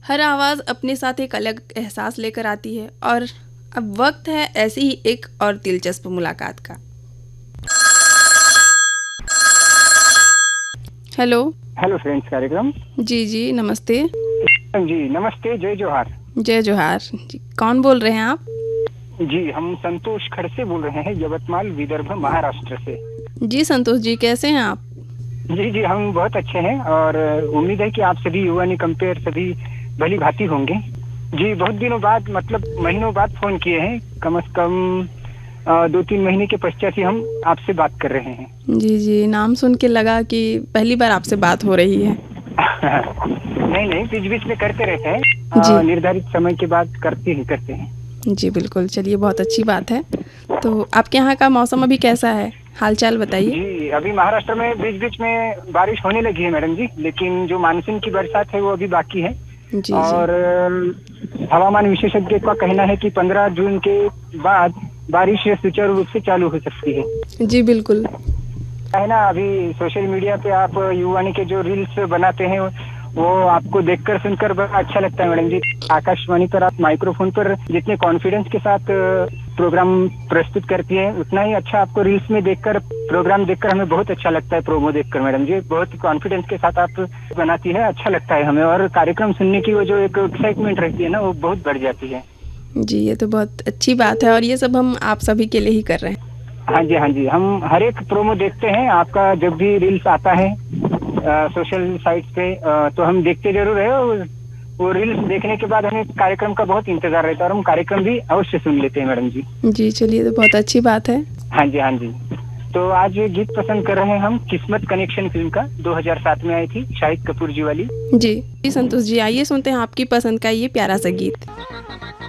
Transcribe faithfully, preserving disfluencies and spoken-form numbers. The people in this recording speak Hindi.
हर आवाज़ अपने साथ एक अलग एहसास लेकर आती है और अब वक्त है ऐसी ही एक और दिलचस्प मुलाकात का। हेलो। हेलो फ्रेंड्स कार्यक्रम। जी जी नमस्ते। जी नमस्ते, जय जोहार। जय जोहार जी। कौन बोल रहे हैं आप? जी हम संतोष खड़से बोल रहे हैं, यवतमाल विदर्भ महाराष्ट्र से। जी संतोष जी, कैसे हैं आप? जी जी हम बहुत अच्छे हैं और उम्मीद है कि आप सभी युवा ने कंपेयर सभी भली भांति होंगे। जी बहुत दिनों बाद, मतलब महीनों बाद फोन किए हैं, कम से कम आ, दो तीन महीने के पश्चात ही हम आपसे बात कर रहे हैं। जी जी, नाम सुन के लगा कि पहली बार आपसे बात हो रही है। नहीं नहीं, बीच बीच में करते रहते हैं, आ, निर्धारित समय के बाद करते ही करते हैं। जी बिल्कुल, चलिए बहुत अच्छी बात है। तो आपके यहाँ का मौसम अभी कैसा है, हालचाल बताइए। जी अभी महाराष्ट्र में बीच बीच में बारिश होने लगी है मैडम जी, लेकिन जो मानसून की बरसात है वो अभी बाकी है। जी और हवामान विशेषज्ञ का कहना है कि पंद्रह जून के बाद बारिश सुचारू रूप से चालू हो सकती है। जी बिल्कुल है ना। अभी सोशल मीडिया पे आप युवानी के जो रील्स बनाते हैं वो आपको देखकर सुनकर बड़ा अच्छा लगता है मैडम जी। आकाशवाणी पर आप माइक्रोफोन पर जितने कॉन्फिडेंस के साथ प्रोग्राम प्रस्तुत करती है, उतना ही अच्छा आपको रील्स में देखकर, प्रोग्राम देखकर हमें बहुत अच्छा लगता है। प्रोमो देखकर मैडम जी बहुत कॉन्फिडेंस के साथ आप बनाती है, अच्छा लगता है हमें। और कार्यक्रम सुनने की वो जो एक एक्साइटमेंट रहती है ना, वो बहुत बढ़ जाती है। जी ये तो बहुत अच्छी बात है और ये सब हम आप सभी के लिए ही कर रहे हैं। हाँ जी हाँ जी, हम हर एक प्रोमो देखते हैं आपका, जब भी रील्स आता है आ, सोशल साइट्स पे, आ, तो हम देखते जरूर है। और वो रील्स देखने के बाद हमें कार्यक्रम का बहुत इंतजार रहता है और हम कार्यक्रम भी अवश्य सुन लेते हैं मैडम जी। जी चलिए, तो बहुत अच्छी बात है। हाँ जी हाँ जी। तो आज गीत पसंद कर रहे हैं हम, किस्मत कनेक्शन फिल्म का, दो हज़ार सात में आई थी, शाहिद कपूर जी वाली। जी जी संतोष जी, आइए सुनते हैं आपकी पसंद का ये प्यारा सा गीत।